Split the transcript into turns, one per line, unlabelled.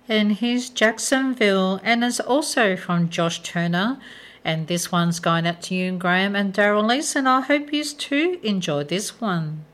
And here's Jacksonville, and it's also from Josh Turner. And this one's going out to you, Graham and Daryl Leeson. I hope you too enjoyed this one.